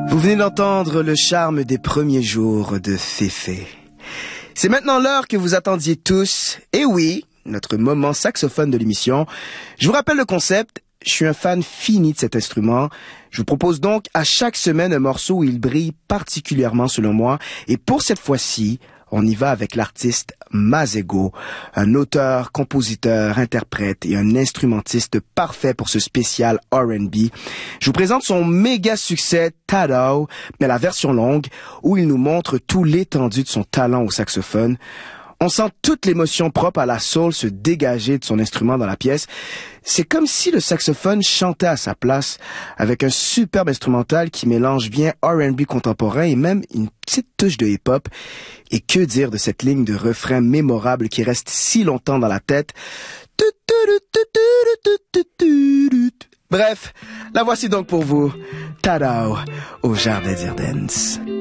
Vous venez d'entendre le charme des premiers jours de Féfé. C'est maintenant l'heure que vous attendiez tous. Et oui, notre moment saxophone de l'émission. Je vous rappelle le concept. Je suis un fan fini de cet instrument. Je vous propose donc à chaque semaine un morceau où il brille particulièrement selon moi. Et pour cette fois-ci, on y va avec l'artiste Masego, un auteur, compositeur, interprète et un instrumentiste parfait pour ce spécial R&B. Je vous présente son méga succès Tadao, mais la version longue, où il nous montre tout l'étendue de son talent au saxophone. On sent toute l'émotion propre à la soul se dégager de son instrument dans la pièce. C'est comme si le saxophone chantait à sa place, avec un superbe instrumental qui mélange bien R&B contemporain et même une petite touche de hip-hop. Et que dire de cette ligne de refrain mémorable qui reste si longtemps dans la tête. Bref, la voici donc pour vous, Tadao, au Jardin d'Irdens.